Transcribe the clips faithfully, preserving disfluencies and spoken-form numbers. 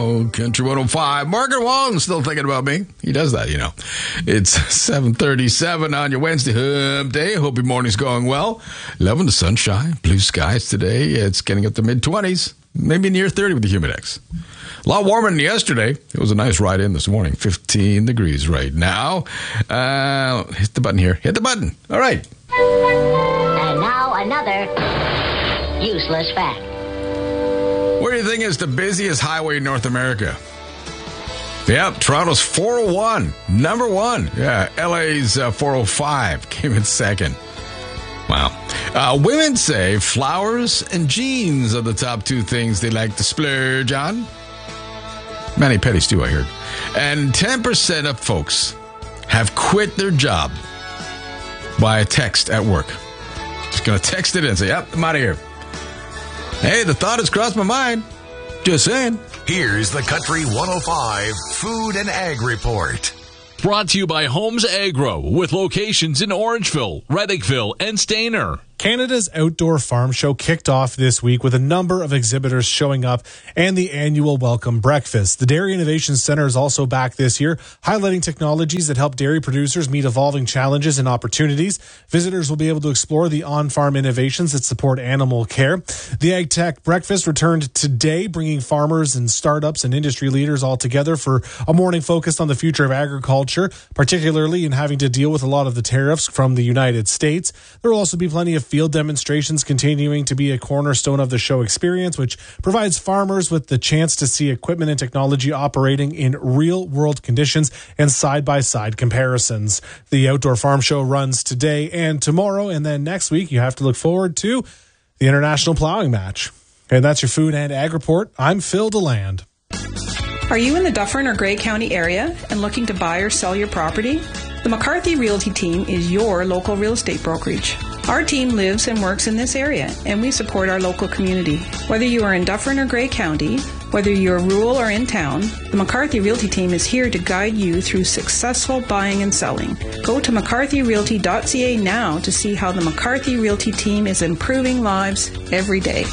Oh, Country one oh five. Morgan Wallen's still thinking about me. He does that, you know. It's seven thirty-seven on your Wednesday hump day. Hope your morning's going well. Loving the sunshine, blue skies today. It's getting up to mid-twenties, maybe near thirty with the Humidex. A lot warmer than yesterday. It was a nice ride in this morning. fifteen degrees right now. Uh, hit the button here. Hit the button. All right. And now another useless fact. What do you think is the busiest highway in North America? Yep, Toronto's four oh one, number one. Yeah, L A's uh, four oh five came in second. Wow. Uh, women say flowers and jeans are the top two things they like to splurge on. Many petties too, I heard. And ten percent of folks have quit their job by a text at work. Just going to text it in and say, yep, I'm out of here. Hey, the thought has crossed my mind. Just saying. Here's the Country one oh five Food and Ag Report. Brought to you by Homes Agro, with locations in Orangeville, Reddickville, and Stayner. Canada's Outdoor Farm Show kicked off this week with a number of exhibitors showing up and the annual welcome breakfast. The Dairy Innovation Center is also back this year, highlighting technologies that help dairy producers meet evolving challenges and opportunities. Visitors will be able to explore the on-farm innovations that support animal care. The Ag Tech Breakfast returned today, bringing farmers and startups and industry leaders all together for a morning focused on the future of agriculture, particularly in having to deal with a lot of the tariffs from the United States. There will also be plenty of field demonstrations continuing to be a cornerstone of the show experience, which provides farmers with the chance to see equipment and technology operating in real-world conditions and side-by-side comparisons. The Outdoor Farm Show runs today and tomorrow, and then next week you have to look forward to the International Plowing Match. And that's your Food and Ag Report. I'm Phil DeLand. Are you in the Dufferin or Grey County area and looking to buy or sell your property? The McCarthy Realty Team is your local real estate brokerage. Our team lives and works in this area, and we support our local community. Whether you are in Dufferin or Grey County, whether you're rural or in town, the McCarthy Realty Team is here to guide you through successful buying and selling. Go to mccarthy realty dot c a now to see how the McCarthy Realty Team is improving lives every day.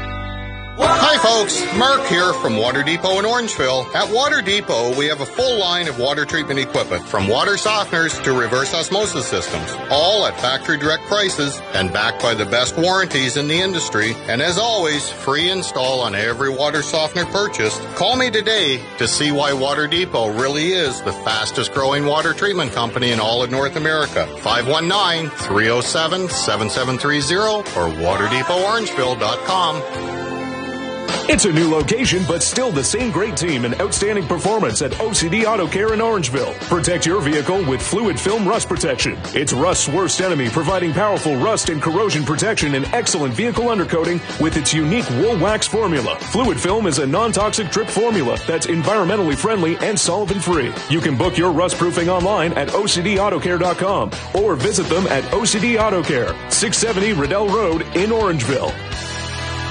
Hi folks, Mark here from Water Depot in Orangeville. At Water Depot, we have a full line of water treatment equipment, from water softeners to reverse osmosis systems, all at factory direct prices and backed by the best warranties in the industry. And as always, free install on every water softener purchased. Call me today to see why Water Depot really is the fastest growing water treatment company in all of North America. five one nine, three oh seven, seven seven three oh or water depot orangeville dot com. It's a new location, but still the same great team and outstanding performance at O C D Auto Care in Orangeville. Protect your vehicle with fluid film rust protection. It's rust's worst enemy, providing powerful rust and corrosion protection and excellent vehicle undercoating with its unique wool wax formula. Fluid film is a non-toxic drip formula that's environmentally friendly and solvent-free. You can book your rust proofing online at O C D auto care dot com or visit them at O C D Auto Care, six seventy Riddell Road in Orangeville.